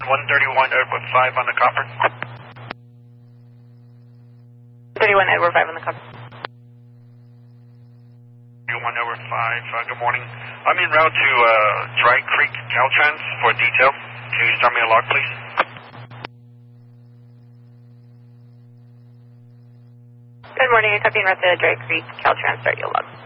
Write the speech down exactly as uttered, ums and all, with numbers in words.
one thirty-one Edward five on the copper. thirty-one Edward five on the copper. thirty-one Edward five, uh, good morning. I'm en route to uh, Dry Creek Caltrans for detail. Can you start me a log, please? Good morning, you're copying route to Dry Creek Caltrans, start your log.